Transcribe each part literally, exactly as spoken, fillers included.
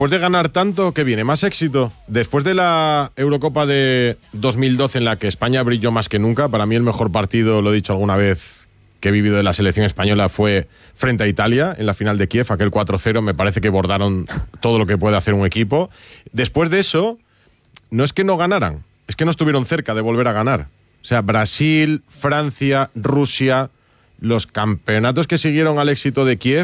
Después de ganar tanto, ¿qué viene? ¿Más éxito? Después de la Eurocopa de dos mil doce, en la que España brilló más que nunca, para mí el mejor partido, lo he dicho alguna vez, que he vivido de la selección española fue frente a Italia, en la final de Kiev, aquel cuatro cero, me parece que bordaron todo lo que puede hacer un equipo. Después de eso, no es que no ganaran, es que no estuvieron cerca de volver a ganar. O sea, Brasil, Francia, Rusia, los campeonatos que siguieron al éxito de Kiev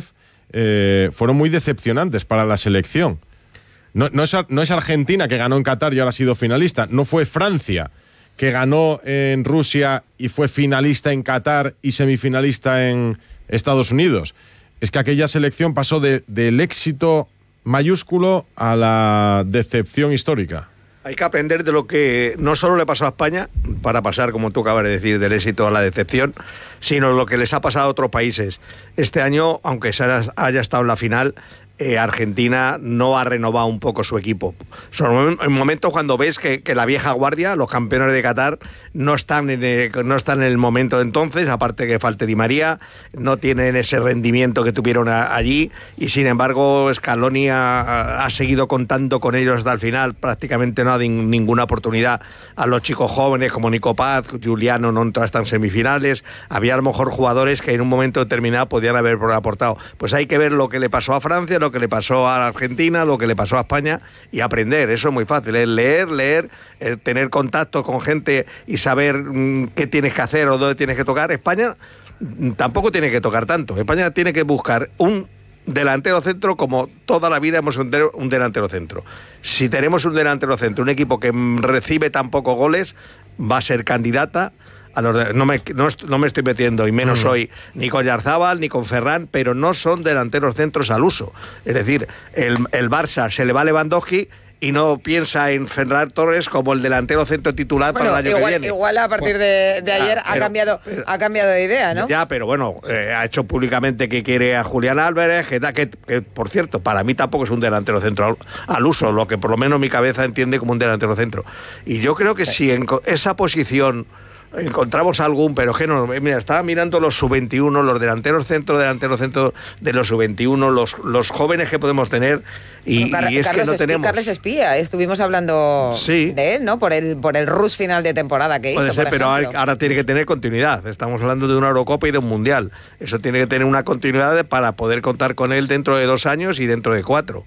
eh, fueron muy decepcionantes para la selección. No, no, es, no es Argentina, que ganó en Qatar y ahora ha sido finalista. No fue Francia, que ganó en Rusia y fue finalista en Qatar y semifinalista en Estados Unidos. Es que aquella selección pasó de, del éxito mayúsculo a la decepción histórica. Hay que aprender de lo que no solo le pasó a España, para pasar, como tú acabas de decir, del éxito a la decepción, sino lo que les ha pasado a otros países. Este año, aunque se haya, haya estado en la final, Eh, Argentina no ha renovado un poco su equipo. Son en momentos cuando ves que, que la vieja guardia, los campeones de Qatar, no están, en el, no están en el momento de entonces, aparte que falte Di María, no tienen ese rendimiento que tuvieron a, allí, y sin embargo Scaloni ha, ha seguido contando con ellos hasta el final, prácticamente no ha dado ninguna oportunidad a los chicos jóvenes como Nico Paz, Giuliano no entró hasta en semifinales, había a lo mejor jugadores que en un momento determinado podían haber aportado. Pues hay que ver lo que le pasó a Francia, lo que le pasó a Argentina, lo que le pasó a España y aprender. Eso es muy fácil, es leer, leer, eh, tener contacto con gente y saber mmm, qué tienes que hacer o dónde tienes que tocar. España mmm, tampoco tiene que tocar tanto. España tiene que buscar un delantero centro como toda la vida hemos tenido un delantero centro. Si tenemos un delantero centro, un equipo que recibe tan pocos goles, va a ser candidata. A los de, no, me, no, no me estoy metiendo, y menos mm. hoy, ni con Yarzábal ni con Ferran, pero no son delanteros centros al uso. Es decir, el, el Barça se le va a Lewandowski y no piensa en Ferran Torres como el delantero centro titular bueno, para el año igual, que viene. Igual a partir de, de ayer ah, pero, ha, cambiado, pero, ha cambiado de idea, ¿no? Ya, pero bueno, eh, ha hecho públicamente que quiere a Julián Álvarez, que, que, que por cierto, para mí tampoco es un delantero centro al, al uso, lo que por lo menos mi cabeza entiende como un delantero centro. Y yo creo que sí. Si en esa posición encontramos algún, pero que no, mira, estaba mirando los sub veintiuno, los delanteros centro, delanteros centro de los sub veintiuno, los, los jóvenes que podemos tener, y, bueno, y es Carlos que no Espí, tenemos. Carles Espía, estuvimos hablando sí. de él, ¿no? Por el, por el rush final de temporada que Puede hizo, ser, pero ahora, ahora tiene que tener continuidad. Estamos hablando de una Eurocopa y de un Mundial. Eso tiene que tener una continuidad para poder contar con él dentro de dos años y dentro de cuatro.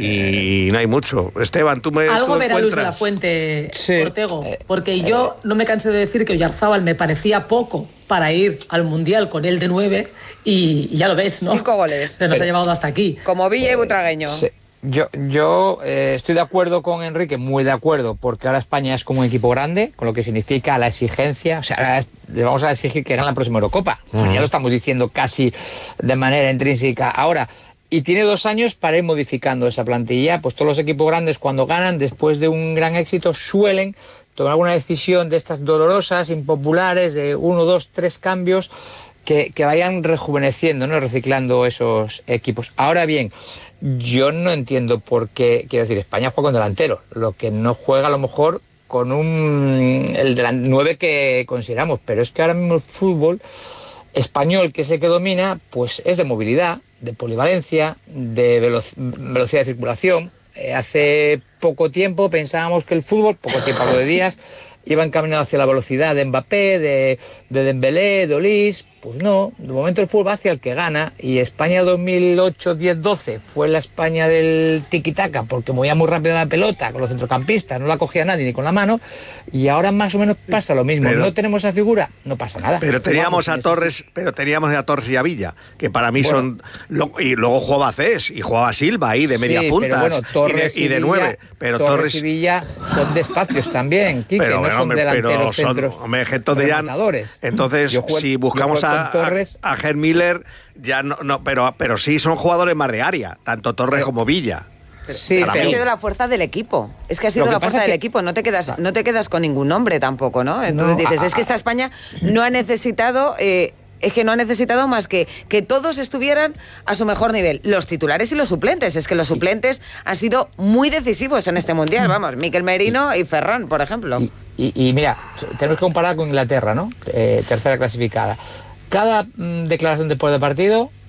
Y no hay mucho. Esteban, tú me Algo tú verá Luz de la Fuente, sí. Ortego, porque eh, yo no me cansé de decir que Oyarzábal me parecía poco para ir al Mundial con él de nueve, y, y ya lo ves, ¿no? Cinco goles. Se nos eh, ha llevado hasta aquí. Como Villa y Butragueño. Sí. Yo, yo eh, estoy de acuerdo con Enrique, muy de acuerdo, porque ahora España es como un equipo grande, con lo que significa la exigencia. O sea, ahora le vamos a exigir que gane la próxima Eurocopa. Uh-huh. Ya lo estamos diciendo casi de manera intrínseca. Ahora, y tiene dos años para ir modificando esa plantilla. Pues todos los equipos grandes, cuando ganan, después de un gran éxito, suelen tomar alguna decisión de estas dolorosas, impopulares, de uno, dos, tres cambios, que, que vayan rejuveneciendo, ¿no? Reciclando esos equipos. Ahora bien, yo no entiendo por qué, quiero decir, España juega con delantero, lo que no juega a lo mejor con un el de la nueve que consideramos, pero es que ahora mismo el fútbol español, que es el que domina, pues es de movilidad, de polivalencia, de veloc- velocidad de circulación. Eh, hace poco tiempo pensábamos que el fútbol, poco tiempo, hablo de días, iba encaminado hacia la velocidad de Mbappé, de, de Dembélé, de Olís. Pues no, de momento el fútbol va hacia el que gana, y España dos mil ocho, diez, doce fue la España del tiki-taka, porque movía muy rápido la pelota con los centrocampistas, no la cogía nadie ni con la mano, y ahora más o menos pasa lo mismo. Pero, no tenemos esa figura, no pasa nada. Pero teníamos a Torres, pero teníamos a Torres y a Villa, que para mí bueno, son lo, y luego jugaba Cés y jugaba Silva ahí de media sí, punta, pero bueno, Torres y de, y de Villa, nueve, pero Torres, Torres y Villa son de espacios también, Quique, pero, no bueno, son hombre, delanteros pero son, centros. Hombre, entonces, ya, entonces juego, si buscamos a, Torres, a, a Gerd Müller, ya no, no pero, pero sí son jugadores más de área, tanto Torres pero, como Villa. Sí, es que ha sido la fuerza del equipo. Es que ha sido la fuerza del que... equipo. No te quedas, no te quedas con ningún nombre tampoco, ¿no? Entonces no, dices, a, es que esta España no ha necesitado. Eh, es que no ha necesitado más que que todos estuvieran a su mejor nivel, los titulares y los suplentes. Es que los suplentes han sido muy decisivos en este Mundial, vamos, Mikel Merino y Ferran, por ejemplo. Y, y, y mira, tenemos que comparar con Inglaterra, ¿no? Eh, tercera clasificada. Cada mm, declaración después del partido,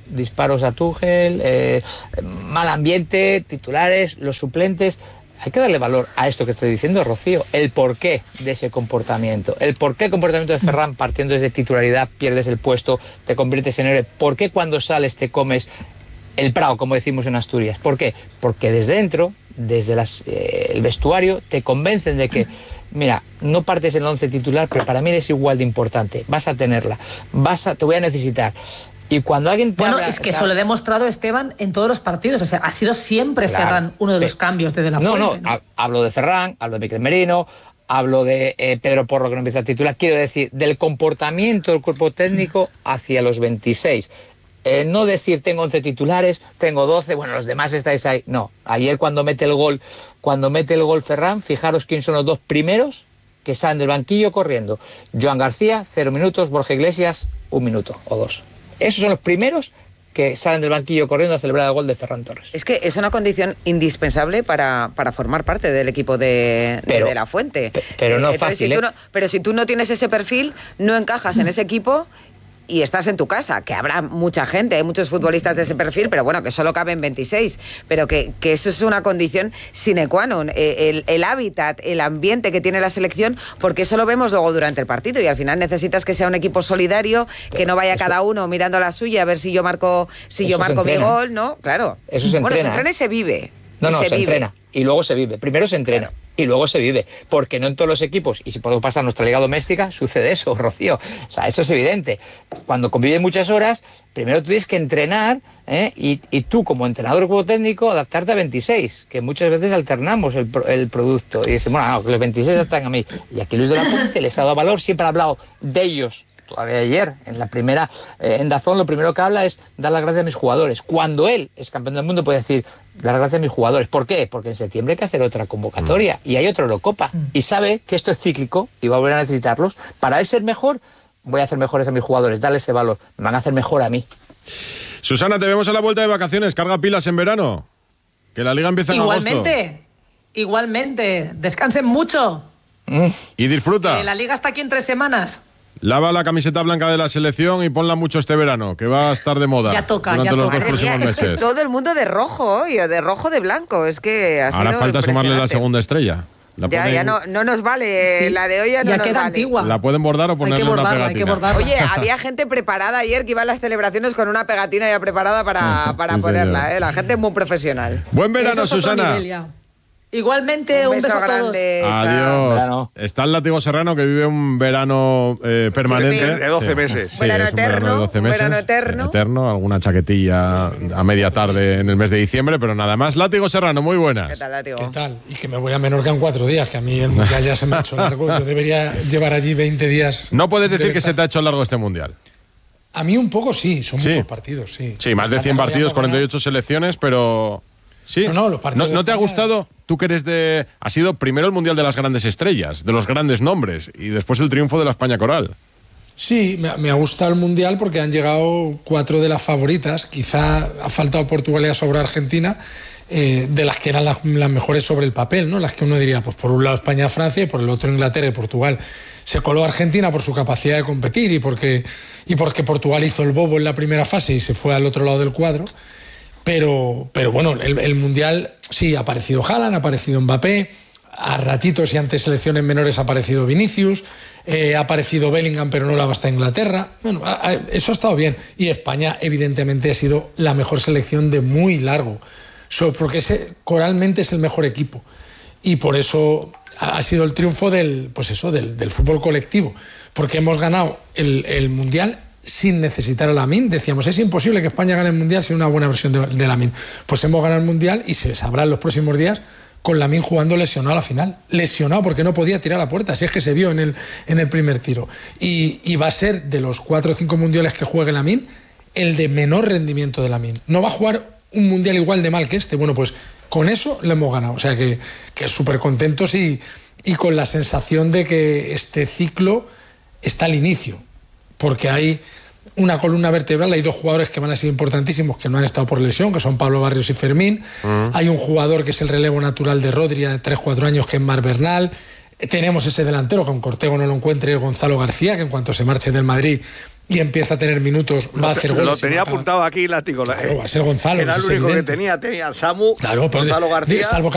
disparos a Tuchel, eh, mal ambiente, titulares, los suplentes. Hay que darle valor a esto que estoy diciendo, Rocío, el porqué de ese comportamiento, el porqué el comportamiento de Ferran partiendo desde titularidad, pierdes el puesto, te conviertes en héroe, por qué cuando sales te comes el prao, como decimos en Asturias. ¿Por qué? Porque desde dentro, desde las, eh, el vestuario, te convencen de que, mira, no partes en el once titular, pero para mí eres igual de importante, vas a tenerla, vas a, te voy a necesitar. Y cuando alguien te Bueno, habla, es que eso lo ha demostrado Esteban en todos los partidos. O sea, ha sido siempre claro, Ferran uno de los pe- cambios desde la no, fuente. No, no, hablo de Ferran, hablo de Miquel Merino, hablo de eh, Pedro Porro, que no empieza a titular. Quiero decir, del comportamiento del cuerpo técnico hacia los veintiséis. Eh, no decir tengo once titulares, tengo doce, bueno, los demás estáis ahí. No, ayer cuando mete el gol, cuando mete el gol Ferran, fijaros quién son los dos primeros que salen del banquillo corriendo. Joan García, cero minutos, Borja Iglesias, un minuto o dos. Esos son los primeros que salen del banquillo corriendo a celebrar el gol de Ferran Torres. Es que es una condición indispensable para, para formar parte del equipo de, Pero- de, de la Fuente. pe- pero no Entonces, fácil, si tú ¿eh? no- pero si tú no tienes ese perfil, no encajas en ese equipo y estás en tu casa, que habrá mucha gente, hay muchos futbolistas de ese perfil, pero bueno, que solo caben veintiséis, pero que, que eso es una condición sine qua non, eh, el, el hábitat, el ambiente que tiene la selección, porque eso lo vemos luego durante el partido y al final necesitas que sea un equipo solidario, que no vaya eso- cada uno mirando a la suya a ver si yo marco, si yo Eso se marco mi entrena. gol, ¿no? Claro. Eso se Bueno, se entrena, entrena ¿eh? y se vive. No, y no, se, vive. entrena y luego se vive. Primero se entrena y luego se vive. Porque no en todos los equipos, y si podemos pasar a nuestra liga doméstica, sucede eso, Rocío. O sea, eso es evidente. Cuando convives muchas horas, primero tú tienes que entrenar, ¿eh? y, y tú como entrenador o como técnico adaptarte a veintiséis, que muchas veces alternamos el, pro- el producto. Y dicen, bueno, no, que los veintiséis adaptan a mí. Y aquí Luis de la Fuente les ha dado valor, siempre ha hablado de ellos. Todavía ayer, en la primera, eh, en Dazón, lo primero que habla es dar las gracias a mis jugadores. Cuando él es campeón del mundo puede decir, dar las gracias a mis jugadores. ¿Por qué? Porque en septiembre hay que hacer otra convocatoria y hay otra Eurocopa. Y sabe que esto es cíclico y va a volver a necesitarlos. Para él ser mejor, voy a hacer mejores a mis jugadores, darle ese valor. Me van a hacer mejor a mí. Susana, te vemos a la vuelta de vacaciones. Carga pilas en verano. Que la liga empieza en agosto. Igualmente, igualmente. Descansen mucho. Y disfruta. Que la liga está aquí en tres semanas. Lava la camiseta blanca de la selección y ponla mucho este verano, que va a estar de moda. Ya toca, durante ya los toca. dos Madre mía, próximos es que meses. todo el mundo de rojo hoy, o de rojo de blanco, es que ha Ahora sido falta sumarle la impresionante. segunda estrella. La, Ya, ponen- ya no, no nos vale, Sí. la de hoy ya no Ya nos queda vale. antigua. la pueden bordar o Hay ponerle que una bordarla, hay pegatina. que bordarla. Oye, había gente preparada ayer que iba a las celebraciones con una pegatina ya preparada para, para Sí, ponerla, señor. ¿eh? La gente es muy profesional. Buen verano, Eso es otro Susana. nivel ya. Igualmente, un beso, a todos. grande. chao. Adiós. Verano. Está el Látigo Serrano que vive un verano eh, permanente. de doce meses. Sí, Verano es un verano eterno, de doce un meses. verano eterno. Eterno, alguna chaquetilla a media tarde en el mes de diciembre, pero nada más. Látigo Serrano, muy buenas. ¿Qué tal, Látigo? ¿Qué tal? Y que me voy a Menorca en cuatro días, que a mí el mundial ya se me ha hecho largo. Yo debería llevar allí veinte días. No puedes decir de que se te ha ventaja. hecho largo este mundial. A mí un poco sí, son Sí. muchos partidos, sí. Sí, más de Me cien encanta que partidos, hayamos cuarenta y ganado. ocho selecciones, pero... Sí. No, no, los partidos ¿No, de no te ha España- gustado? Tú que eres de... Ha sido primero el Mundial de las grandes estrellas, de los grandes nombres, y después el triunfo de la España Coral. Sí, me, me ha gustado el mundial porque han llegado cuatro de las favoritas. Quizá ha faltado Portugal sobre Argentina, eh, de las que eran las, las mejores sobre el papel, ¿no? Las que uno diría, pues por un lado España, Francia, y por el otro Inglaterra y Portugal. Se coló Argentina por su capacidad de competir y porque, y porque Portugal hizo el bobo en la primera fase y se fue al otro lado del cuadro. Pero, pero bueno, el, el Mundial sí, ha aparecido Haaland, ha aparecido Mbappé, a ratitos y ante selecciones menores ha aparecido Vinicius, eh, ha aparecido Bellingham, pero no la basta Inglaterra. Bueno, a, a, eso ha estado bien. Y España, evidentemente, ha sido la mejor selección de muy largo, so, porque ese, coralmente es el mejor equipo. Y por eso ha, ha sido el triunfo del, pues eso, del, del fútbol colectivo, porque hemos ganado el, el Mundial sin necesitar a Lamine. Decíamos, es imposible que España gane el Mundial sin una buena versión de, de Lamine. Pues hemos ganado el Mundial y se sabrá en los próximos días con Lamine jugando lesionado a la final. Lesionado porque no podía tirar a puerta, si es que se vio en el, en el primer tiro. Y, y va a ser, de los cuatro o cinco mundiales que juegue Lamine, el de menor rendimiento de Lamine. No va a jugar un Mundial igual de mal que este. Bueno, pues con eso le hemos ganado. O sea que, que súper contentos y, y con la sensación de que este ciclo está al inicio. Porque hay una columna vertebral, hay dos jugadores que van a ser importantísimos, que no han estado por lesión, que son Pablo Barrios y Fermín. Uh-huh. Hay un jugador que es el relevo natural de Rodri de tres cuatro años, que es Marc Bernal. Tenemos ese delantero, que aunque Ortego no lo encuentre, Gonzalo García, que en cuanto se marche del Madrid y empieza a tener minutos, va a hacer goles. Lo tenía apuntado aquí, látigo. Claro, va a ser Gonzalo. Era el único que tenía, tenía al Samu, claro, Gonzalo García. Salvo